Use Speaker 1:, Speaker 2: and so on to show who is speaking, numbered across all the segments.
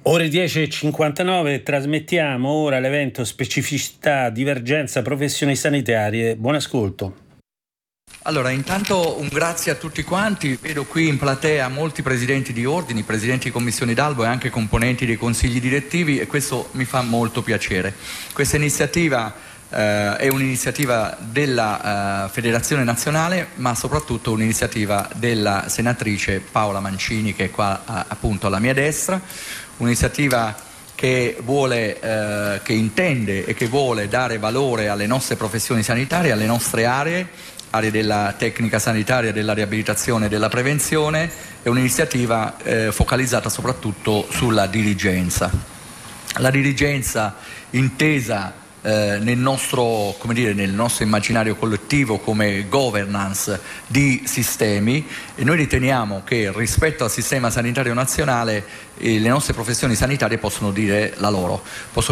Speaker 1: Ore 10:59, trasmettiamo ora l'evento Specificità, divergenza, professioni sanitarie. Buon ascolto.
Speaker 2: Allora, intanto un grazie a tutti quanti. Vedo qui in platea molti presidenti di ordini, presidenti di commissioni d'albo e anche componenti dei consigli direttivi, e questo mi fa molto piacere. Questa iniziativa è un'iniziativa della Federazione Nazionale, ma soprattutto un'iniziativa della senatrice Paola Mancini, che è qua appunto alla mia destra. Un'iniziativa che vuole, che intende e che vuole dare valore alle nostre professioni sanitarie, alle nostre aree della tecnica sanitaria, della riabilitazione e della prevenzione. È un'iniziativa focalizzata soprattutto sulla dirigenza. La dirigenza intesa nel nostro immaginario collettivo come governance di sistemi, e noi riteniamo che rispetto al sistema sanitario nazionale le nostre professioni sanitarie possono dire la loro,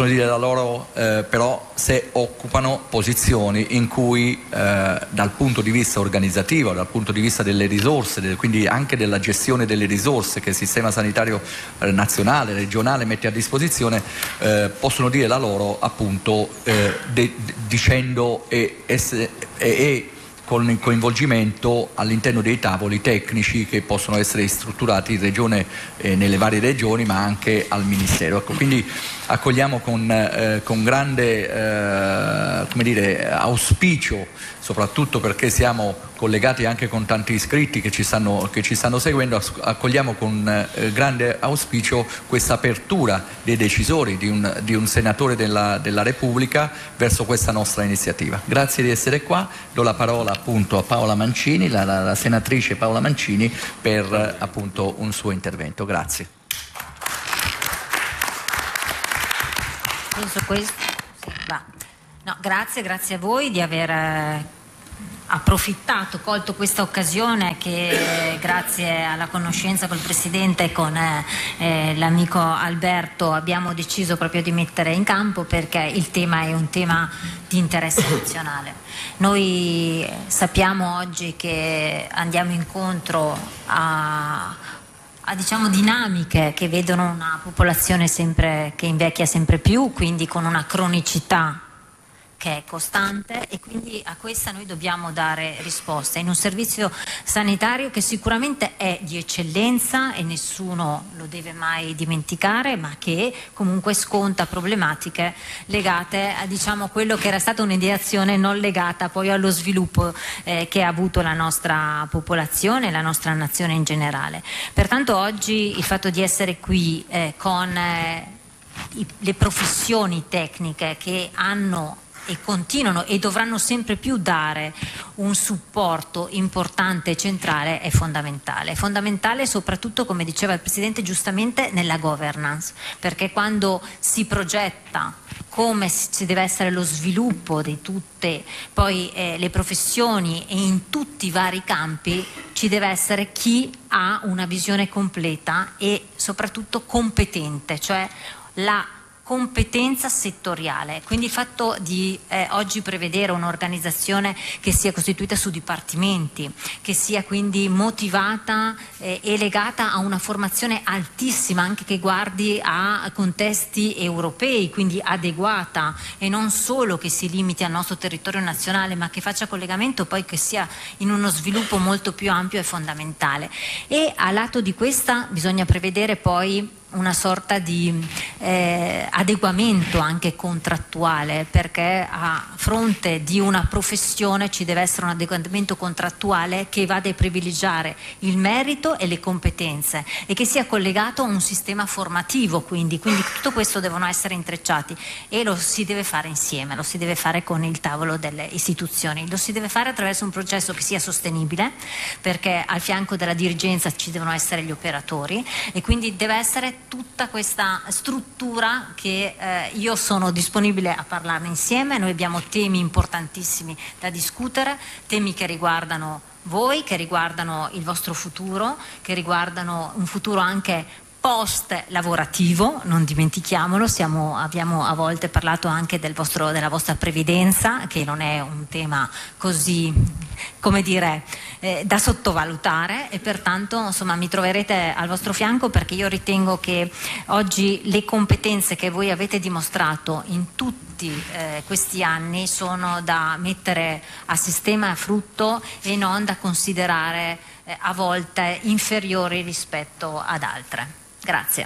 Speaker 2: però se occupano posizioni in cui dal punto di vista organizzativo, dal punto di vista delle risorse, quindi anche della gestione delle risorse che il sistema sanitario nazionale, regionale mette a disposizione, possono dire la loro appunto dicendo e con il coinvolgimento all'interno dei tavoli tecnici che possono essere strutturati in regione, nelle varie regioni, ma anche al Ministero. Ecco, quindi accogliamo con grande auspicio, soprattutto perché siamo collegati anche con tanti iscritti che ci stanno seguendo, accogliamo con grande auspicio questa apertura dei decisori di un senatore della Repubblica verso questa nostra iniziativa. Grazie di essere qua, do la parola appunto a Paola Mancini, la senatrice Paola Mancini, per appunto un suo intervento. Grazie.
Speaker 3: Penso questo. Sì, va. No, grazie a voi di aver colto questa occasione che grazie alla conoscenza col Presidente e con l'amico Alberto abbiamo deciso proprio di mettere in campo, perché il tema è un tema di interesse nazionale. Noi sappiamo oggi che andiamo incontro a dinamiche che vedono una popolazione che invecchia sempre più, quindi con una cronicità che è costante, e quindi a questa noi dobbiamo dare risposta in un servizio sanitario che sicuramente è di eccellenza e nessuno lo deve mai dimenticare, ma che comunque sconta problematiche legate a quello che era stata un'ideazione non legata poi allo sviluppo che ha avuto la nostra popolazione e la nostra nazione in generale. Pertanto oggi il fatto di essere qui con le professioni tecniche che hanno e continuano e dovranno sempre più dare un supporto importante e centrale è fondamentale soprattutto, come diceva il Presidente giustamente, nella governance, perché quando si progetta come ci deve essere lo sviluppo di tutte poi le professioni e in tutti i vari campi, ci deve essere chi ha una visione completa e soprattutto competente, cioè la competenza settoriale. Quindi il fatto di oggi prevedere un'organizzazione che sia costituita su dipartimenti, che sia quindi motivata e legata a una formazione altissima, anche che guardi a contesti europei, quindi adeguata, e non solo che si limiti al nostro territorio nazionale, ma che faccia collegamento poi, che sia in uno sviluppo molto più ampio, è fondamentale. E a lato di questa bisogna prevedere poi una sorta di adeguamento anche contrattuale, perché a fronte di una professione ci deve essere un adeguamento contrattuale che vada a privilegiare il merito e le competenze e che sia collegato a un sistema formativo, quindi tutto questo devono essere intrecciati, e lo si deve fare insieme, lo si deve fare con il tavolo delle istituzioni, lo si deve fare attraverso un processo che sia sostenibile, perché al fianco della dirigenza ci devono essere gli operatori, e quindi deve essere tutta questa struttura che io sono disponibile a parlarne insieme. Noi abbiamo temi importantissimi da discutere, temi che riguardano voi, che riguardano il vostro futuro, che riguardano un futuro anche post lavorativo, non dimentichiamolo, abbiamo a volte parlato anche della vostra previdenza, che non è un tema così, come dire, da sottovalutare, e pertanto insomma mi troverete al vostro fianco, perché io ritengo che oggi le competenze che voi avete dimostrato in tutti questi anni sono da mettere a sistema e a frutto, e non da considerare a volte inferiori rispetto ad altre. Grazie.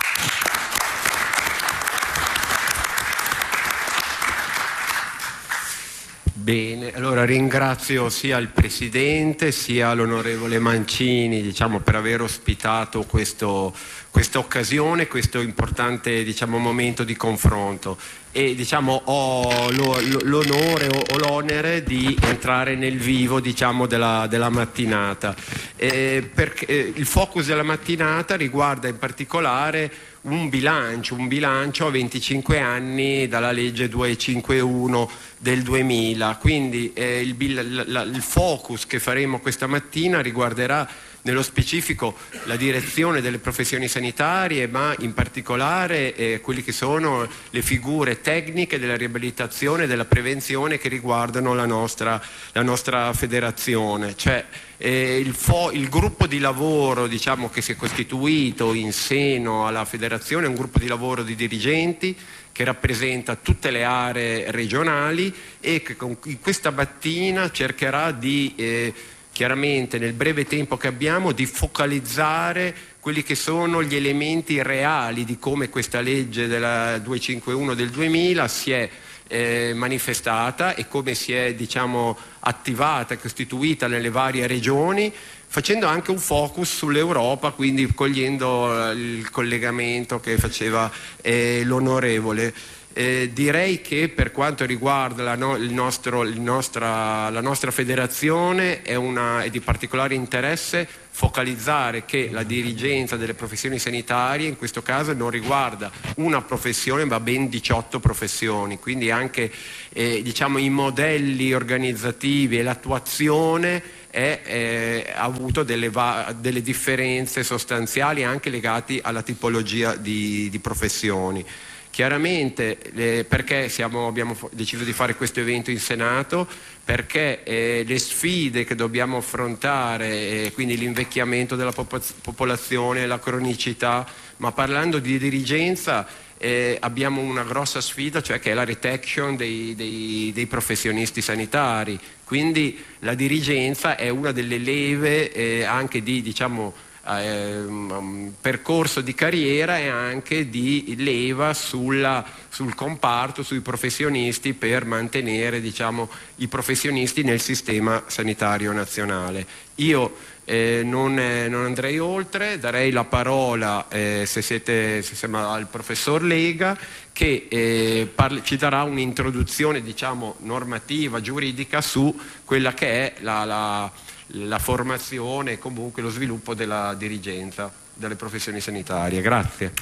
Speaker 4: Bene, allora ringrazio sia il Presidente sia l'onorevole Mancini, diciamo, per aver ospitato questa occasione, questo importante, diciamo, momento di confronto, e diciamo ho l'onore o l'onere di entrare nel vivo, diciamo, della mattinata, perché il focus della mattinata riguarda in particolare un bilancio a 25 anni dalla legge 251 del 2000, quindi il focus che faremo questa mattina riguarderà nello specifico la direzione delle professioni sanitarie, ma in particolare quelle che sono le figure tecniche della riabilitazione e della prevenzione che riguardano la nostra federazione. Cioè, il gruppo di lavoro, diciamo, che si è costituito in seno alla federazione è un gruppo di lavoro di dirigenti che rappresenta tutte le aree regionali e che questa mattina cercherà di chiaramente, nel breve tempo che abbiamo, di focalizzare quelli che sono gli elementi reali di come questa legge della 251 del 2000 si è manifestata e come si è, diciamo, attivata e costituita nelle varie regioni, facendo anche un focus sull'Europa, quindi cogliendo il collegamento che faceva l'onorevole. Direi che per quanto riguarda la nostra federazione è di particolare interesse focalizzare che la dirigenza delle professioni sanitarie in questo caso non riguarda una professione ma ben 18 professioni, quindi anche diciamo, i modelli organizzativi e l'attuazione ha avuto delle differenze sostanziali anche legate alla tipologia di professioni. Chiaramente perché abbiamo deciso di fare questo evento in Senato? Perché le sfide che dobbiamo affrontare, quindi l'invecchiamento della popolazione, la cronicità, ma parlando di dirigenza abbiamo una grossa sfida, cioè che è la retention dei professionisti sanitari. Quindi la dirigenza è una delle leve anche di, diciamo, percorso di carriera e anche di leva sul comparto, sui professionisti, per mantenere, diciamo, i professionisti nel sistema sanitario nazionale. Io non andrei oltre, darei la parola al professor Lega, che ci darà un'introduzione, diciamo, normativa, giuridica su quella che è la formazione e comunque lo sviluppo della dirigenza delle professioni sanitarie. Grazie.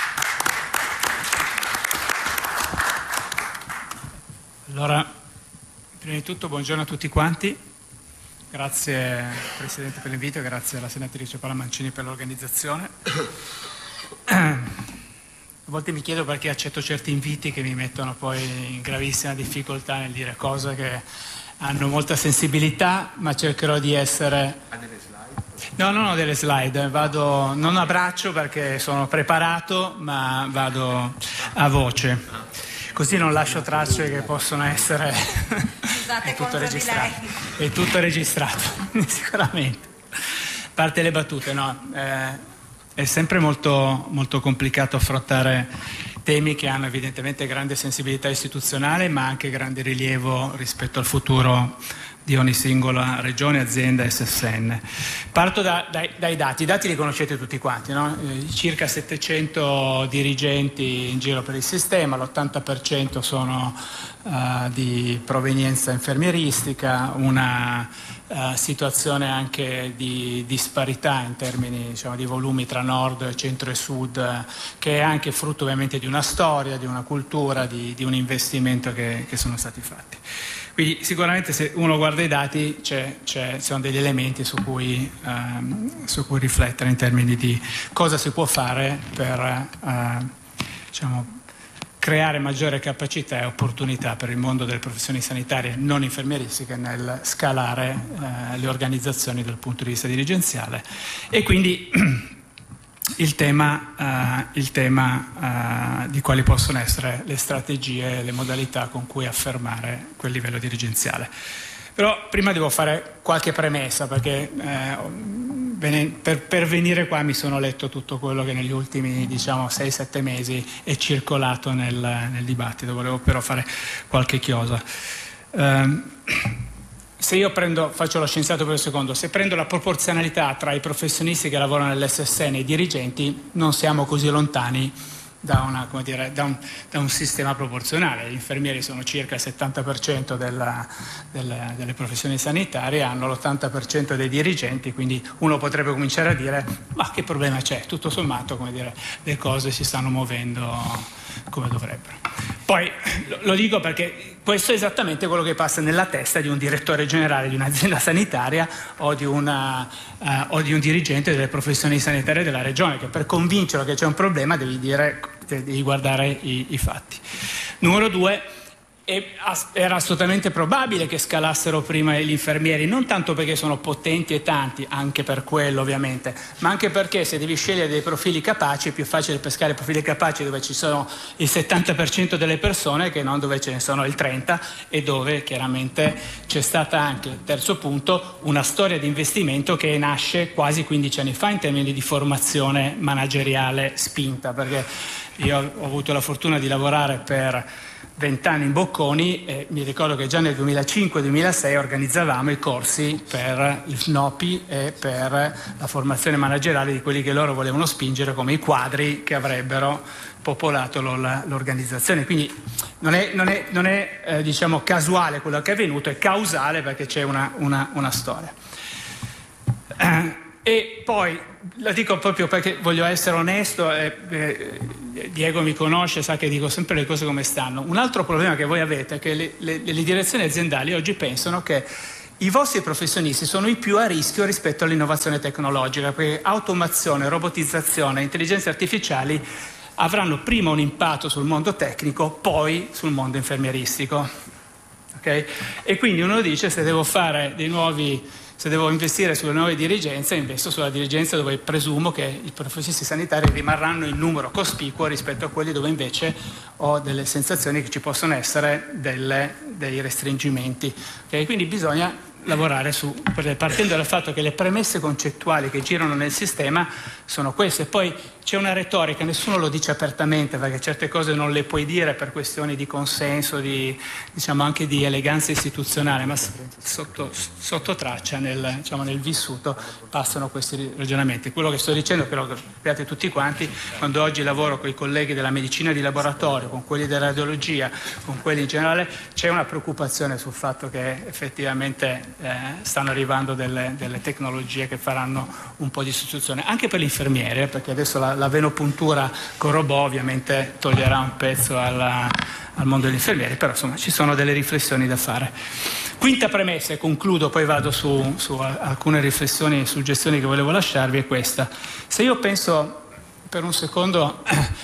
Speaker 5: Allora, prima di tutto buongiorno a tutti quanti, grazie Presidente per l'invito, grazie alla senatrice Paola Mancini per l'organizzazione. A volte mi chiedo perché accetto certi inviti che mi mettono poi in gravissima difficoltà nel dire cose che hanno molta sensibilità, ma cercherò di essere...
Speaker 4: Ha delle slide?
Speaker 5: No, non ho delle slide, vado non a braccio perché sono preparato, ma vado a voce, così non lascio tracce che possono essere...
Speaker 3: Scusate,
Speaker 5: è tutto registrato, sicuramente. A parte le battute, no, è sempre molto, molto complicato affrontare temi che hanno evidentemente grande sensibilità istituzionale, ma anche grande rilievo rispetto al futuro di ogni singola regione, azienda e SSN. Parto dai dati. I dati li conoscete tutti quanti, no? Circa 700 dirigenti in giro per il sistema, l'80% sono di provenienza infermieristica, una situazione anche di disparità in termini, diciamo, di volumi tra nord, centro e sud, che è anche frutto ovviamente di una storia, di una cultura, di un investimento che sono stati fatti. Quindi sicuramente se uno guarda i dati ci sono degli elementi su cui riflettere in termini di cosa si può fare per creare maggiore capacità e opportunità per il mondo delle professioni sanitarie non infermieristiche nel scalare le organizzazioni dal punto di vista dirigenziale. E quindi il tema di quali possono essere le strategie e le modalità con cui affermare quel livello dirigenziale. Però prima devo fare qualche premessa, perché per venire qua mi sono letto tutto quello che negli ultimi 6-7 mesi è circolato nel dibattito. Volevo però fare qualche chiosa. Se io faccio lo scienziato per un secondo, se prendo la proporzionalità tra i professionisti che lavorano nell'SSN e i dirigenti, non siamo così lontani da un sistema proporzionale. Gli infermieri sono circa il 70% delle professioni sanitarie, hanno l'80% dei dirigenti, quindi uno potrebbe cominciare a dire ma che problema c'è? Tutto sommato, le cose si stanno muovendo come dovrebbero. Poi lo dico perché questo è esattamente quello che passa nella testa di un direttore generale di un'azienda sanitaria o di un dirigente delle professioni sanitarie della regione, che per convincerlo che c'è un problema devi guardare i fatti. Numero 2, era assolutamente probabile che scalassero prima gli infermieri, non tanto perché sono potenti e tanti, anche per quello ovviamente, ma anche perché se devi scegliere dei profili capaci è più facile pescare profili capaci dove ci sono il 70% delle persone che non dove ce ne sono il 30%, e dove chiaramente c'è stata anche, terzo punto, una storia di investimento che nasce quasi 15 anni fa in termini di formazione manageriale spinta, perché io ho avuto la fortuna di lavorare per 20 anni in Bocconi e mi ricordo che già nel 2005-2006 organizzavamo i corsi per il FNOPI e per la formazione manageriale di quelli che loro volevano spingere come i quadri che avrebbero popolato l'organizzazione. Quindi non è casuale quello che è avvenuto, è causale perché c'è una storia. E poi la dico proprio perché voglio essere onesto, Diego mi conosce, sa che dico sempre le cose come stanno. Un altro problema che voi avete è che le direzioni aziendali oggi pensano che i vostri professionisti sono i più a rischio rispetto all'innovazione tecnologica, perché automazione, robotizzazione, intelligenze artificiali avranno prima un impatto sul mondo tecnico, poi sul mondo infermieristico. Okay? E quindi uno dice se devo investire sulle nuove dirigenze, investo sulla dirigenza dove presumo che i professionisti sanitari rimarranno in numero cospicuo rispetto a quelli dove invece ho delle sensazioni che ci possono essere dei restringimenti. Okay? Quindi bisogna lavorare partendo dal fatto che le premesse concettuali che girano nel sistema sono queste. Poi c'è una retorica, nessuno lo dice apertamente perché certe cose non le puoi dire per questioni di consenso, anche di eleganza istituzionale, ma sotto traccia nel vissuto passano questi ragionamenti. Quello che sto dicendo, però, che sappiate tutti quanti, quando oggi lavoro con i colleghi della medicina di laboratorio, con quelli della radiologia, con quelli in generale, c'è una preoccupazione sul fatto che effettivamente stanno arrivando delle tecnologie che faranno un po' di sostituzione anche per l'infermiere, perché adesso la venopuntura con robot ovviamente toglierà un pezzo al mondo degli infermieri, però insomma ci sono delle riflessioni da fare. Quinta premessa, e concludo, poi vado su alcune riflessioni e suggestioni che volevo lasciarvi, è questa. Se io penso per un secondo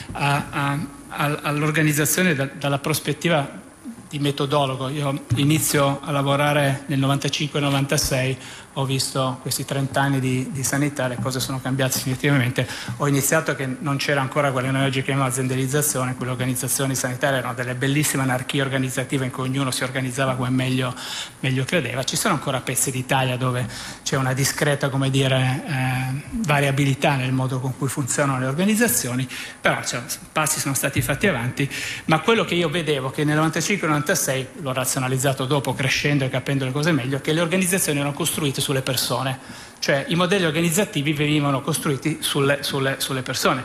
Speaker 5: all'organizzazione dalla prospettiva di metodologo, io inizio a lavorare nel 95-96, ho visto questi 30 anni di sanità, le cose sono cambiate significativamente. Ho iniziato che non c'era ancora quella che noi oggi chiamiamo aziendalizzazione, quelle organizzazioni sanitarie erano delle bellissime anarchie organizzative in cui ognuno si organizzava come meglio credeva. Ci sono ancora pezzi d'Italia dove c'è una discreta, variabilità nel modo con cui funzionano le organizzazioni, però passi sono stati fatti avanti, ma quello che io vedevo che nel 95-96, l'ho razionalizzato dopo crescendo e capendo le cose meglio, che le organizzazioni erano costruite sulle persone, cioè i modelli organizzativi venivano costruiti sulle persone.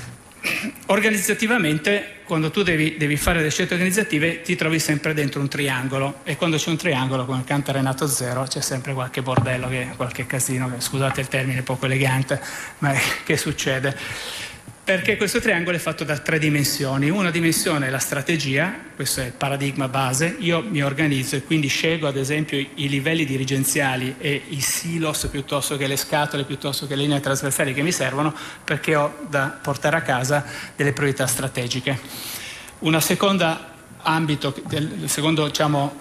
Speaker 5: Organizzativamente, quando tu devi fare le scelte organizzative, ti trovi sempre dentro un triangolo, e quando c'è un triangolo, come canta Renato Zero, c'è sempre qualche bordello, qualche casino, scusate il termine poco elegante, ma che succede? Perché questo triangolo è fatto da 3 dimensioni. Una dimensione è la strategia, questo è il paradigma base. Io mi organizzo e quindi scelgo ad esempio i livelli dirigenziali e i silos piuttosto che le scatole, piuttosto che le linee trasversali che mi servono, perché ho da portare a casa delle priorità strategiche. Una seconda ambito, il secondo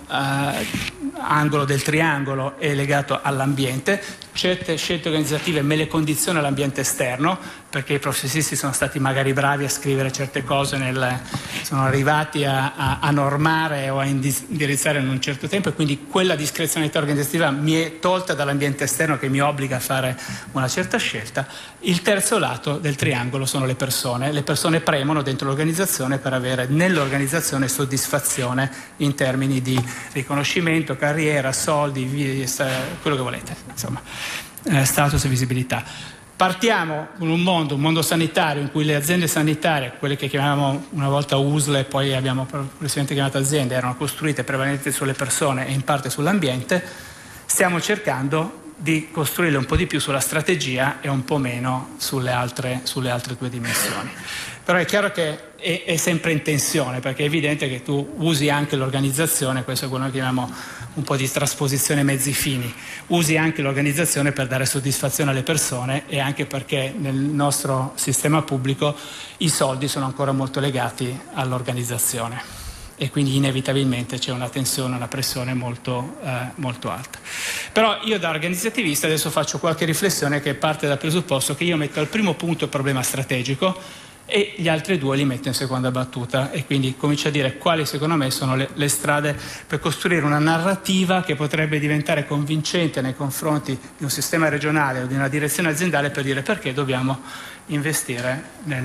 Speaker 5: angolo del triangolo è legato all'ambiente. Certe scelte organizzative me le condiziona l'ambiente esterno, perché i professionisti sono stati magari bravi a scrivere certe cose, sono arrivati a normare o a indirizzare in un certo tempo, e quindi quella discrezionalità organizzativa mi è tolta dall'ambiente esterno che mi obbliga a fare una certa scelta. Il terzo lato del triangolo sono le persone. Le persone premono dentro l'organizzazione per avere nell'organizzazione soddisfazione in termini di riconoscimento, carriera, soldi, quello che volete, insomma, status e visibilità. Partiamo con un mondo sanitario in cui le aziende sanitarie, quelle che chiamavamo una volta USL e poi abbiamo progressivamente chiamato aziende, erano costruite prevalentemente sulle persone e in parte sull'ambiente. Stiamo cercando di costruirle un po' di più sulla strategia e un po' meno sulle altre 2 dimensioni. Però è chiaro che è sempre in tensione, perché è evidente che tu usi anche l'organizzazione, questo è quello che chiamiamo un po' di trasposizione mezzi fini, usi anche l'organizzazione per dare soddisfazione alle persone, e anche perché nel nostro sistema pubblico i soldi sono ancora molto legati all'organizzazione e quindi inevitabilmente c'è una tensione, una pressione molto alta. Però io da organizzativista adesso faccio qualche riflessione che parte dal presupposto che io metto al primo punto il problema strategico e gli altri 2 li metto in seconda battuta, e quindi comincio a dire quali secondo me sono le strade per costruire una narrativa che potrebbe diventare convincente nei confronti di un sistema regionale o di una direzione aziendale, per dire perché dobbiamo investire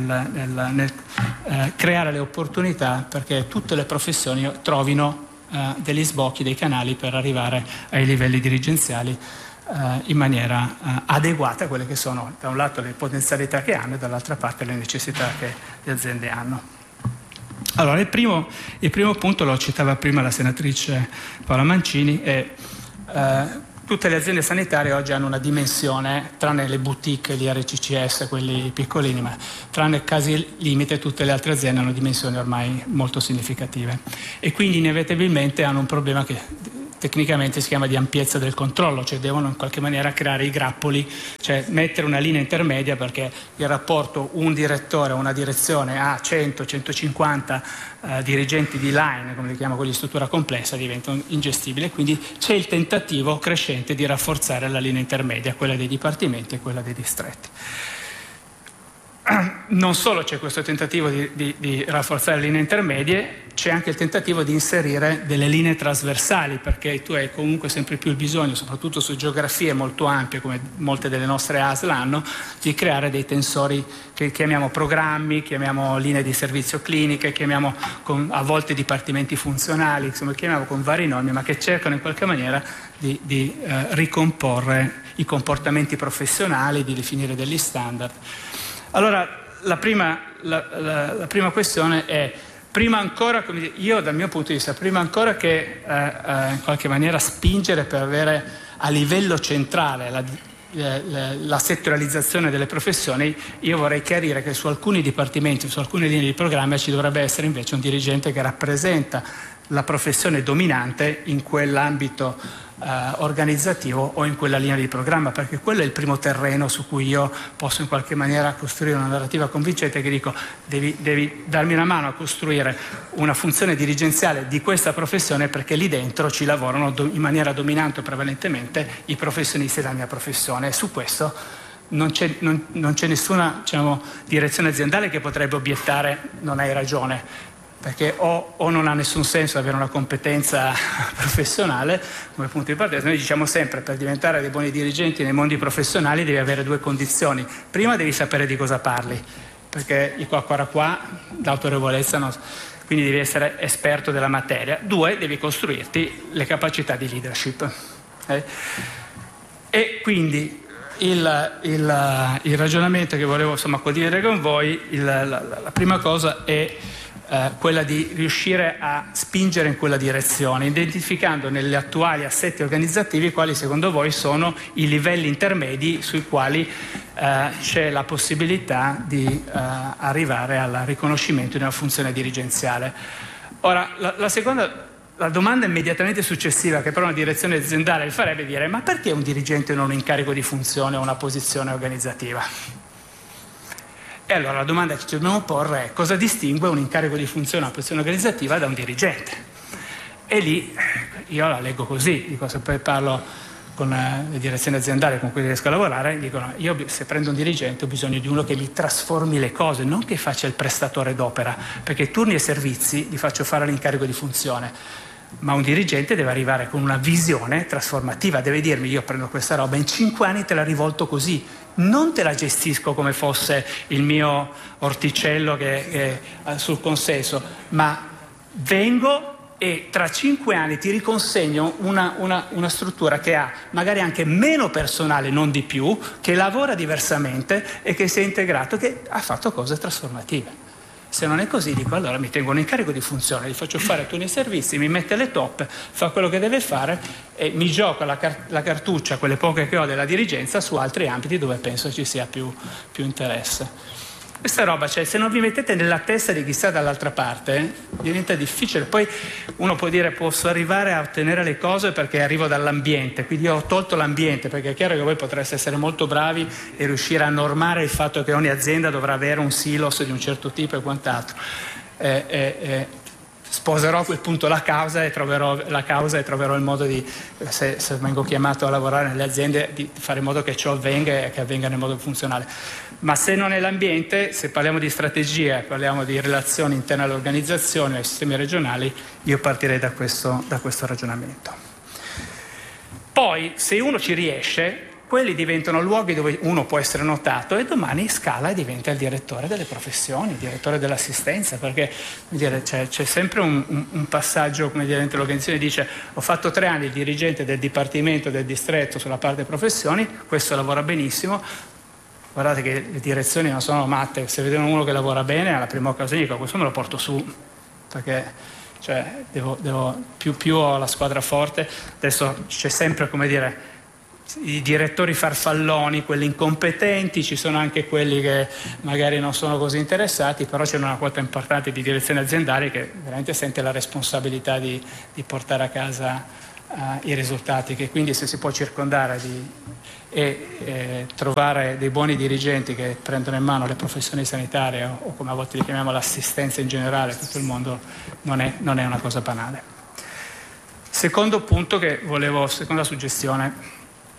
Speaker 5: nel creare le opportunità perché tutte le professioni trovino degli sbocchi, dei canali per arrivare ai livelli dirigenziali in maniera adeguata a quelle che sono da un lato le potenzialità che hanno e dall'altra parte le necessità che le aziende hanno. Allora, il primo punto lo citava prima la senatrice Paola Mancini, è tutte le aziende sanitarie oggi hanno una dimensione, tranne le boutique, gli RCCS, quelli piccolini, ma tranne casi limite tutte le altre aziende hanno dimensioni ormai molto significative, e quindi inevitabilmente hanno un problema che tecnicamente si chiama di ampiezza del controllo, cioè devono in qualche maniera creare i grappoli, cioè mettere una linea intermedia, perché il rapporto un direttore o una direzione a 100-150 dirigenti di line, come li chiamo quelli di struttura complessa, diventa ingestibile. Quindi c'è il tentativo crescente di rafforzare la linea intermedia, quella dei dipartimenti e quella dei distretti. Non solo c'è questo tentativo di rafforzare le linee intermedie, c'è anche il tentativo di inserire delle linee trasversali, perché tu hai comunque sempre più il bisogno, soprattutto su geografie molto ampie come molte delle nostre ASL hanno, di creare dei tensori che chiamiamo programmi, chiamiamo linee di servizio cliniche, chiamiamo a volte dipartimenti funzionali, insomma chiamiamo con vari nomi, ma che cercano in qualche maniera di ricomporre i comportamenti professionali, di definire degli standard. Allora, la prima questione è, prima ancora, come dire, io dal mio punto di vista, prima ancora che in qualche maniera spingere per avere a livello centrale la settorializzazione delle professioni, io vorrei chiarire che su alcuni dipartimenti, su alcune linee di programma ci dovrebbe essere invece un dirigente che rappresenta la professione dominante in quell'ambito organizzativo o in quella linea di programma, perché quello è il primo terreno su cui io posso in qualche maniera costruire una narrativa convincente che dico devi darmi una mano a costruire una funzione dirigenziale di questa professione, perché lì dentro ci lavorano in maniera dominante o prevalentemente i professionisti della mia professione, e su questo non c'è nessuna, diciamo, direzione aziendale che potrebbe obiettare non hai ragione, perché o non ha nessun senso avere una competenza professionale come punto di partenza. Noi diciamo sempre, per diventare dei buoni dirigenti nei mondi professionali devi avere 2 condizioni: prima devi sapere di cosa parli, perché qua l'autorevolezza quindi devi essere esperto della materia; 2, devi costruirti le capacità di leadership. E quindi il ragionamento che volevo condividere con voi, la prima cosa è quella di riuscire a spingere in quella direzione, identificando negli attuali assetti organizzativi quali secondo voi sono i livelli intermedi sui quali c'è la possibilità di arrivare al riconoscimento di una funzione dirigenziale. Ora, la domanda immediatamente successiva che però una direzione aziendale farebbe è dire: ma perché un dirigente non ha un incarico di funzione o una posizione organizzativa? E allora la domanda che ci dobbiamo porre è: cosa distingue un incarico di funzione o una posizione organizzativa da un dirigente? E lì io la leggo così, dico, se poi parlo con le direzioni aziendali con cui riesco a lavorare, dicono: io se prendo un dirigente ho bisogno di uno che mi trasformi le cose, non che faccia il prestatore d'opera, perché turni e servizi li faccio fare all'incarico di funzione, ma un dirigente deve arrivare con una visione trasformativa, deve dirmi: io prendo questa roba, in 5 anni te la rivolto così, non te la gestisco come fosse il mio orticello che è sul consesso, ma vengo e tra 5 anni ti riconsegno una struttura che ha magari anche meno personale, non di più, che lavora diversamente e che si è integrato, che ha fatto cose trasformative. Se non è così, dico: allora mi tengo un incarico di funzione, gli faccio fare turni e servizi, mi mette le toppe, fa quello che deve fare e mi gioco la cartuccia, quelle poche che ho della dirigenza, su altri ambiti dove penso ci sia più interesse. Questa roba, cioè, se non vi mettete nella testa di chi sta dall'altra parte, diventa difficile. Poi uno può dire: posso arrivare a ottenere le cose perché arrivo dall'ambiente, quindi io ho tolto l'ambiente, perché è chiaro che voi potreste essere molto bravi e riuscire a normare il fatto che ogni azienda dovrà avere un silos di un certo tipo e quant'altro. Sposerò a quel punto la causa e troverò il modo di, se vengo chiamato a lavorare nelle aziende, di fare in modo che ciò avvenga e che avvenga nel modo funzionale. Ma se non è l'ambiente, se parliamo di strategia, parliamo di relazioni interne all'organizzazione, ai sistemi regionali, io partirei da questo ragionamento. Poi, se uno ci riesce, quelli diventano luoghi dove uno può essere notato e domani scala e diventa il direttore delle professioni, il direttore dell'assistenza, perché c'è sempre un passaggio, dentro l'organizzazione dice: ho fatto 3 anni il dirigente del dipartimento del distretto sulla parte professioni, questo lavora benissimo. Guardate che le direzioni non sono matte, se vedono uno che lavora bene alla prima occasione dico: questo me lo porto su, perché devo più ho la squadra forte. Adesso c'è sempre, i direttori farfalloni, quelli incompetenti, ci sono anche quelli che magari non sono così interessati, però c'è una quota importante di direzioni aziendali che veramente sente la responsabilità di portare a casa i risultati, che quindi se si può circondare e trovare dei buoni dirigenti che prendono in mano le professioni sanitarie o come a volte li chiamiamo l'assistenza in generale, tutto il mondo, non è una cosa banale. Secondo punto seconda suggestione.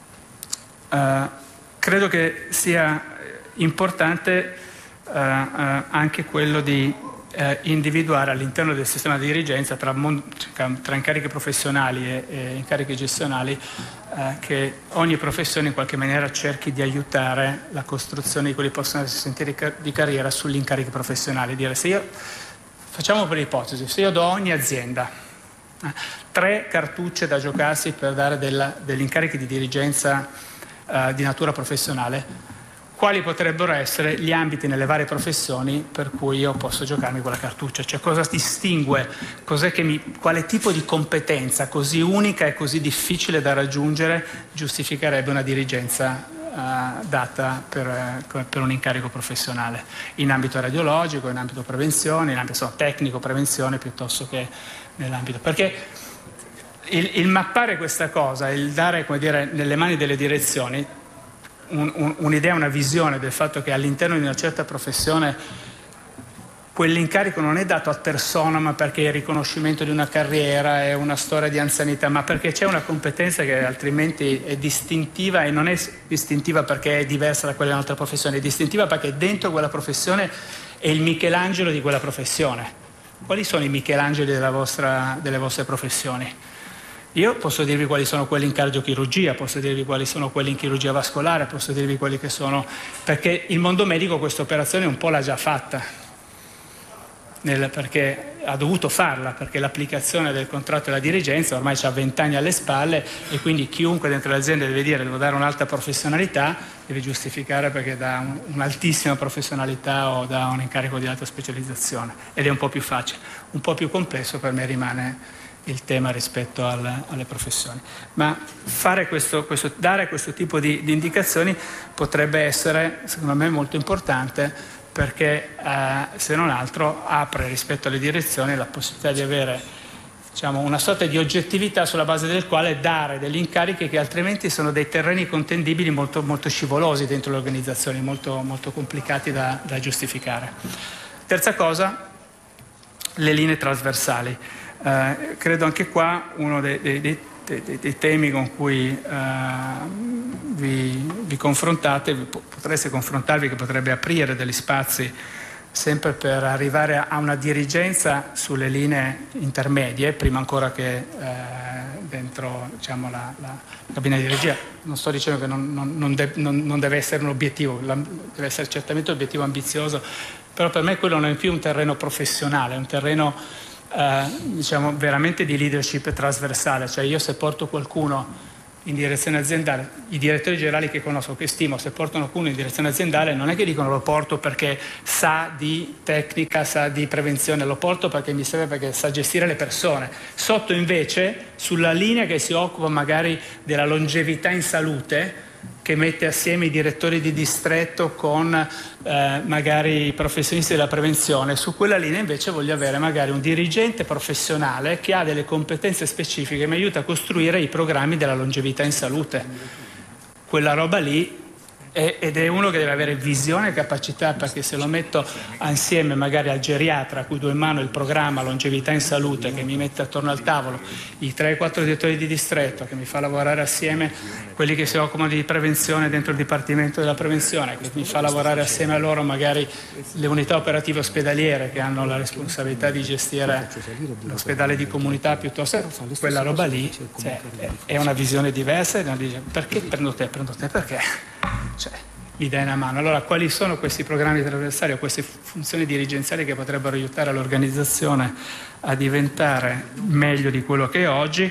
Speaker 5: Credo che sia importante anche quello di individuare all'interno del sistema di dirigenza tra incarichi professionali e incarichi gestionali che ogni professione in qualche maniera cerchi di aiutare la costruzione di quelli che possono essere sentieri di carriera sugli incarichi professionali. Dire: facciamo per ipotesi, se io do a ogni azienda 3 cartucce da giocarsi per dare degli incarichi di dirigenza di natura professionale, quali potrebbero essere gli ambiti nelle varie professioni per cui io posso giocarmi quella cartuccia? Cioè, cosa distingue, quale tipo di competenza così unica e così difficile da raggiungere giustificherebbe una dirigenza data per un incarico professionale in ambito radiologico, in ambito prevenzione, in ambito tecnico prevenzione, piuttosto che nell'ambito, perché il mappare questa cosa, il dare, nelle mani delle direzioni un'idea, una visione del fatto che all'interno di una certa professione quell'incarico non è dato ad personam perché è il riconoscimento di una carriera, è una storia di anzianità, ma perché c'è una competenza che altrimenti è distintiva, e non è distintiva perché è diversa da quella di un'altra professione, è distintiva perché dentro quella professione è il Michelangelo di quella professione. Quali sono i Michelangeli delle vostre professioni? Io posso dirvi quali sono quelli in cardiochirurgia, posso dirvi quali sono quelli in chirurgia vascolare, posso dirvi quelli che sono... perché il mondo medico questa operazione un po' l'ha già fatta. perché ha dovuto farla, perché l'applicazione del contratto della dirigenza ormai ha 20 anni alle spalle e quindi chiunque dentro l'azienda deve dire devo dare un'alta professionalità, deve giustificare perché dà un'altissima professionalità o dà un incarico di alta specializzazione, ed è un po' più facile. Un po' più complesso per me rimane il tema rispetto alle professioni, ma dare questo tipo di indicazioni potrebbe essere secondo me molto importante, perché se non altro apre rispetto alle direzioni la possibilità di avere, diciamo, una sorta di oggettività sulla base del quale dare degli incarichi che altrimenti sono dei terreni contendibili molto, molto scivolosi dentro le organizzazioni, molto, molto complicati da giustificare. Terza cosa, le linee trasversali. Credo anche qua uno dei temi con cui vi confrontate, potreste confrontarvi, che potrebbe aprire degli spazi sempre per arrivare a una dirigenza sulle linee intermedie, prima ancora che dentro, diciamo, la cabina di regia. Non sto dicendo che non deve essere un obiettivo, deve essere certamente un obiettivo ambizioso, però per me quello non è più un terreno professionale, è un terreno diciamo veramente di leadership trasversale. Cioè io, se porto qualcuno in direzione aziendale, i direttori generali che conosco, che stimo, se portano qualcuno in direzione aziendale non è che dicono lo porto perché sa di tecnica, sa di prevenzione, lo porto perché mi serve, perché sa gestire le persone. Sotto invece, sulla linea che si occupa magari della longevità in salute, che mette assieme i direttori di distretto con magari i professionisti della prevenzione, su quella linea invece voglio avere magari un dirigente professionale che ha delle competenze specifiche che mi aiuta a costruire i programmi della longevità in salute. Quella roba lì ed è uno che deve avere visione e capacità, perché se lo metto insieme magari al geriatra a cui do in mano il programma longevità in salute, che mi mette attorno al tavolo i 3-4 direttori di distretto, che mi fa lavorare assieme quelli che si occupano di prevenzione dentro il dipartimento della prevenzione, che mi fa lavorare assieme a loro magari le unità operative ospedaliere che hanno la responsabilità di gestire l'ospedale di comunità, piuttosto quella roba lì, cioè, è una visione diversa. E dice, perché prendo te perché? Cioè, mi dai una mano. Allora, quali sono questi programmi trasversali o queste funzioni dirigenziali che potrebbero aiutare l'organizzazione a diventare meglio di quello che è oggi?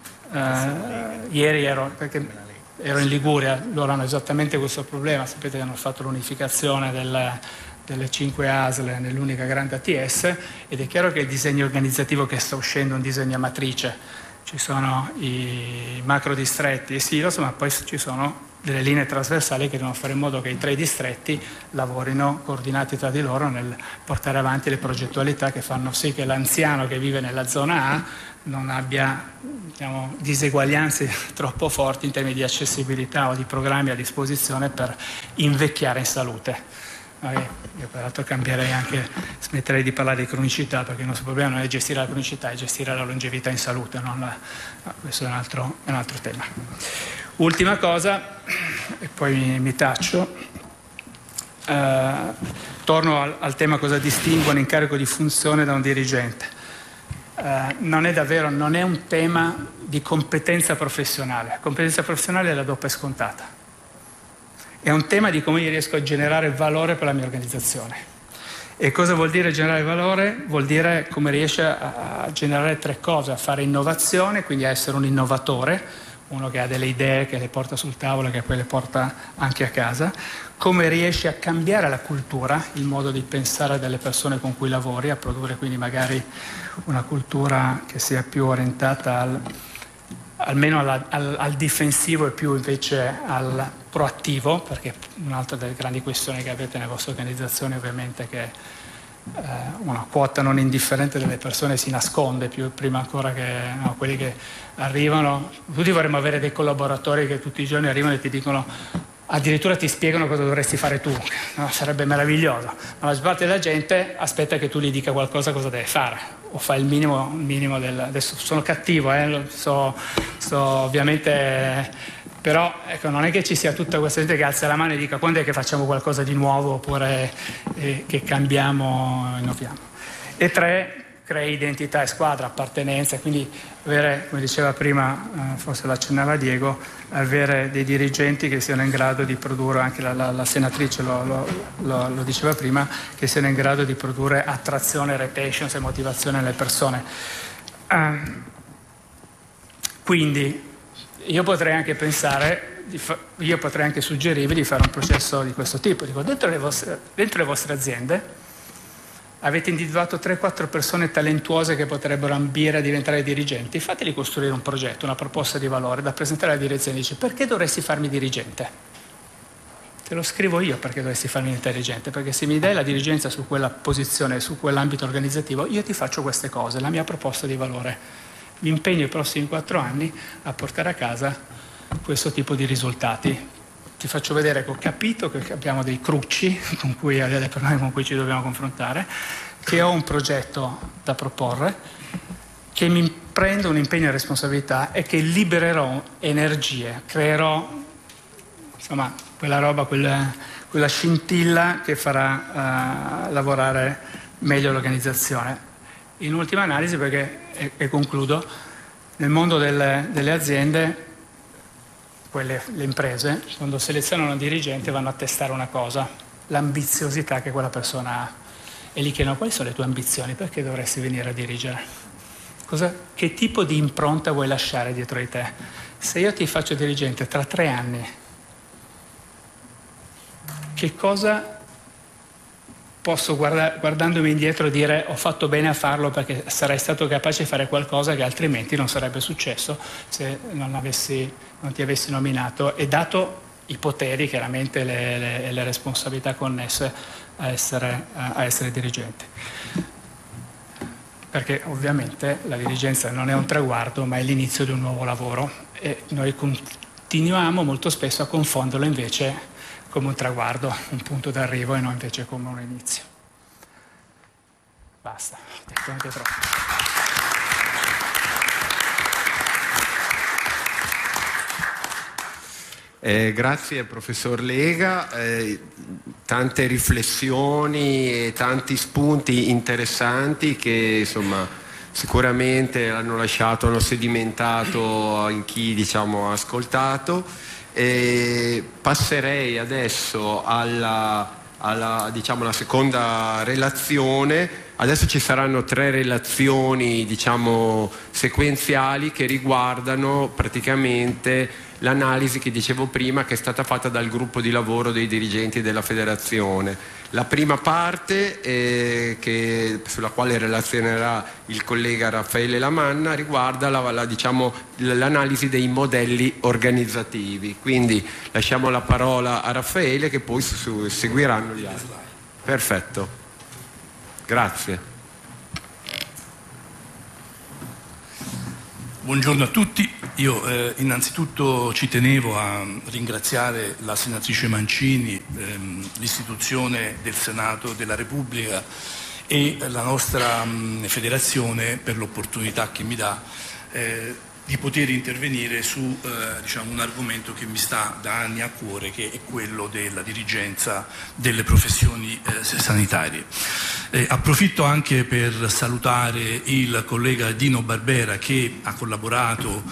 Speaker 5: Ieri ero in Liguria, loro hanno esattamente questo problema. Sapete che hanno fatto l'unificazione delle 5 ASL nell'unica grande ATS, ed è chiaro che il disegno organizzativo che sta uscendo è un disegno a matrice. Ci sono i macro distretti e silos, ma poi ci sono delle linee trasversali che devono fare in modo che i 3 distretti lavorino coordinati tra di loro nel portare avanti le progettualità che fanno sì che l'anziano che vive nella zona A non abbia, diciamo, diseguaglianze troppo forti in termini di accessibilità o di programmi a disposizione per invecchiare in salute. Io peraltro cambierei anche, smetterei di parlare di cronicità, perché il nostro problema non è gestire la cronicità, è gestire la longevità in salute, questo è un altro tema. Ultima cosa, e poi mi taccio, torno al tema cosa distingue un incarico di funzione da un dirigente. Non è un tema di competenza professionale. La competenza professionale la do per scontata. È un tema di come io riesco a generare valore per la mia organizzazione. E cosa vuol dire generare valore? Vuol dire come riesce a generare 3 cose: a fare innovazione, quindi a essere un innovatore, uno che ha delle idee, che le porta sul tavolo e che poi le porta anche a casa; come riesce a cambiare la cultura, il modo di pensare delle persone con cui lavori, a produrre quindi magari una cultura che sia più orientata almeno al difensivo e più invece al proattivo, perché un'altra delle grandi questioni che avete nelle vostre organizzazioni ovviamente è che una quota non indifferente delle persone si nasconde prima ancora che quelli che arrivano. Tutti vorremmo avere dei collaboratori che tutti i giorni arrivano e ti dicono, addirittura ti spiegano cosa dovresti fare tu, no? Sarebbe meraviglioso, ma la maggior parte della gente aspetta che tu gli dica qualcosa cosa deve fare, o fa il minimo adesso sono cattivo, so ovviamente, però ecco, non è che ci sia tutta questa gente che alza la mano e dica quando è che facciamo qualcosa di nuovo oppure che cambiamo, innoviamo. E 3, crei identità e squadra, appartenenza, quindi avere, come diceva prima, forse l'accennava Diego, avere dei dirigenti che siano in grado di produrre, anche la senatrice lo diceva prima, che siano in grado di produrre attrazione, retention e motivazione nelle persone. Quindi io potrei anche pensare, io potrei anche suggerirvi di fare un processo di questo tipo. Dico, dentro le vostre aziende avete individuato 3-4 persone talentuose che potrebbero ambire a diventare dirigenti, fateli costruire un progetto, una proposta di valore da presentare alla direzione. Dice, perché dovresti farmi dirigente? Te lo scrivo io perché dovresti farmi dirigente, perché se mi dai la dirigenza su quella posizione, su quell'ambito organizzativo, io ti faccio queste cose, la mia proposta di valore. Mi impegno i prossimi 4 anni a portare a casa questo tipo di risultati. Ti faccio vedere che ho capito che abbiamo dei crucci con cui ci dobbiamo confrontare, che ho un progetto da proporre, che mi prendo un impegno e responsabilità e che libererò energie, creerò insomma quella roba, quella scintilla che farà lavorare meglio l'organizzazione. In ultima analisi, perché, e concludo, nel mondo delle aziende, le imprese, quando selezionano un dirigente vanno a testare una cosa, l'ambiziosità che quella persona ha, e gli chiedono quali sono le tue ambizioni, perché dovresti venire a dirigere, che tipo di impronta vuoi lasciare dietro di te. Se io ti faccio dirigente tra 3 anni, che cosa posso guardandomi indietro dire ho fatto bene a farlo perché sarei stato capace di fare qualcosa che altrimenti non sarebbe successo se non ti avessi nominato e dato i poteri, chiaramente le responsabilità connesse a essere dirigente. Perché ovviamente la dirigenza non è un traguardo ma è l'inizio di un nuovo lavoro e noi continuiamo molto spesso a confonderlo invece come un traguardo, un punto d'arrivo e non invece come un inizio. Basta, ho detto anche troppo.
Speaker 4: Grazie professor Lega, tante riflessioni e tanti spunti interessanti che insomma sicuramente hanno sedimentato in chi ha ascoltato. Passerei adesso alla seconda relazione. Adesso ci saranno 3 relazioni sequenziali che riguardano praticamente l'analisi che dicevo prima, che è stata fatta dal gruppo di lavoro dei dirigenti della federazione. La prima parte, sulla quale relazionerà il collega Raffaele Lamanna, riguarda l'analisi dei modelli organizzativi. Quindi lasciamo la parola a Raffaele, che poi seguiranno gli altri. Perfetto, grazie.
Speaker 6: Buongiorno a tutti. Io innanzitutto ci tenevo a ringraziare la senatrice Mancini, l'istituzione del Senato della Repubblica e la nostra federazione per l'opportunità che mi dà di poter intervenire su un argomento che mi sta da anni a cuore, che è quello della dirigenza delle professioni sanitarie. Approfitto anche per salutare il collega Dino Barbera, che ha collaborato